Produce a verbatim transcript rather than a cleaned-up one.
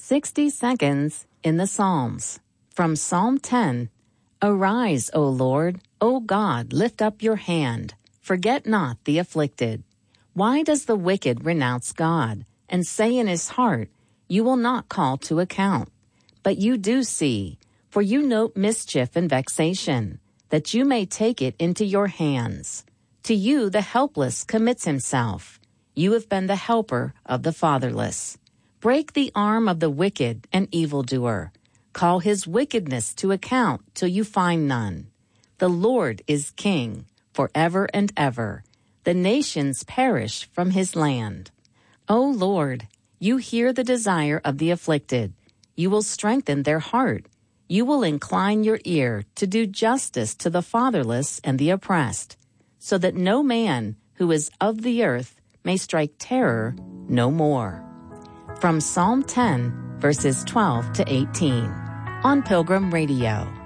sixty seconds in the Psalms. From Psalm ten, Arise, O Lord, O God, lift up your hand. Forget not the afflicted. Why does the wicked renounce God and say in his heart, You will not call to account? But you do see, for you note mischief and vexation, that you may take it into your hands. To you the helpless commits himself. You have been the helper of the fatherless. Break the arm of the wicked and evildoer. Call his wickedness to account till you find none. The Lord is king forever and ever. The nations perish from his land. O Lord, you hear the desire of the afflicted. You will strengthen their heart. You will incline your ear to do justice to the fatherless and the oppressed, so that no man who is of the earth may strike terror no more. From Psalm ten, verses twelve to eighteen, on Pilgrim Radio.